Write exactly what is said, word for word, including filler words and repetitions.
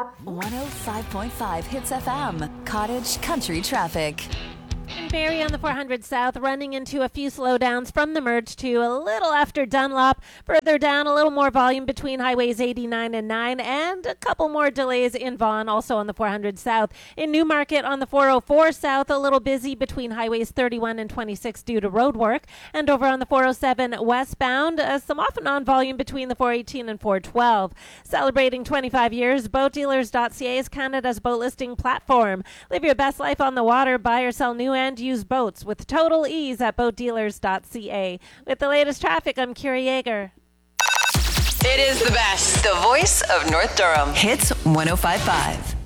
one oh five point five Hits F M, Cottage Country Traffic. Barrie on the four hundred South running into a few slowdowns from the merge to a little after Dunlop. Further down, a little more volume between highways eighty-nine and nine, and a couple more delays in Vaughan, also on the four hundred South. In Newmarket on the four oh four South, a little busy between highways thirty-one and twenty-six due to road work. And over on the four oh seven westbound, uh, some off and on volume between the four eighteen and four twelve. Celebrating twenty-five years, boat dealers dot c a is Canada's boat listing platform. Live your best life on the water, buy or sell new and used boats with total ease at boat dealers dot c a. With the latest traffic, I'm Kira Yeager. It is the best. The voice of North Durham. Hits one oh five point five.